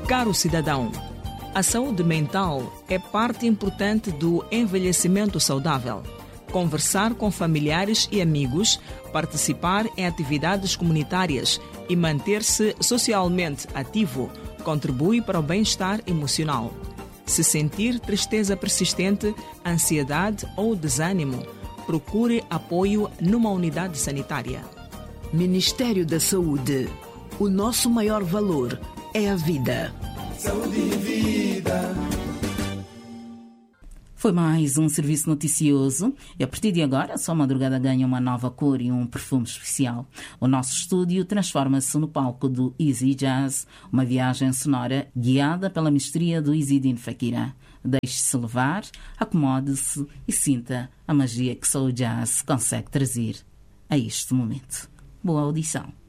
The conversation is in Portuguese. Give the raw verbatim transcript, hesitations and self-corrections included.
Caro cidadão, a saúde mental é parte importante do envelhecimento saudável. Conversar com familiares e amigos, participar em atividades comunitárias e manter-se socialmente ativo contribui para o bem-estar emocional. Se sentir tristeza persistente, ansiedade ou desânimo, procure apoio numa unidade sanitária. Ministério da Saúde. O nosso maior valor é a vida. Saúde e vida. Foi mais um serviço noticioso e a partir de agora a sua madrugada ganha uma nova cor e um perfume especial. O nosso estúdio transforma-se no palco do Easy Jazz, uma viagem sonora guiada pela mestria do Izzydine Fakira. Deixe-se levar, acomode-se e sinta a magia que só o jazz consegue trazer a este momento. Boa audição.